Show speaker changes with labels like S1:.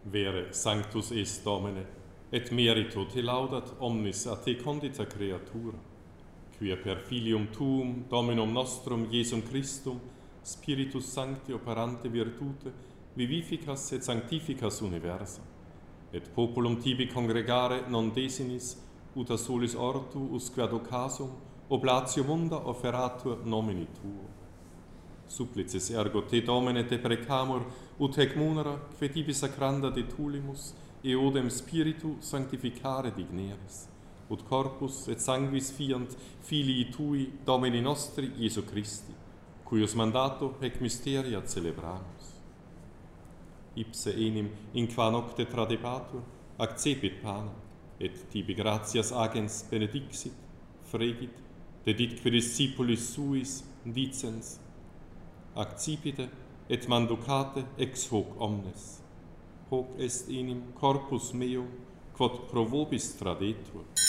S1: Vere sanctus est Domine, et merito te laudat omnis a te condita creatura, quia per filium tuum, Dominum nostrum, Iesum Christum, Spiritus Sancti operante virtute, vivificas et sanctificas universa, et populum tibi congregare non desinis, ut a solis ortu usque ad occasum, oblatio munda offeratur nomini tuo. Supplices ergo te, Domine, te precamur, ut hec munera, que tibi sacranda de tulimus, eodem spiritu sanctificare digneris, ut corpus et sanguis fiant filii tui, Domini nostri, Iesu Christi, cuius mandato hec mysteria celebramus. Ipse enim, in qua nocte tradebatur, accepit panem, et tibi gratias agens benedixit, fregit, deditque discipulis suis, dicens, accipite et manducate ex hoc omnes. Hoc est enim corpus meum, quod pro vobis tradetur.